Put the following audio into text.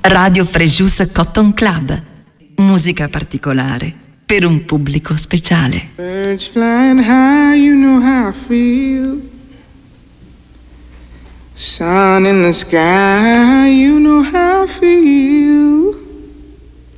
Radio Frejus Cotton Club. Musica particolare per un pubblico speciale. Birds flying high, you know how I feel. Sun in the sky, you know how I feel.